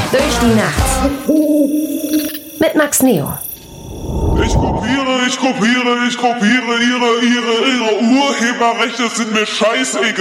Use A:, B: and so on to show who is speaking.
A: Durch die Nacht. Mit Max Neo.
B: Ich kopiere ihre Urheberrechte sind mir scheißegal.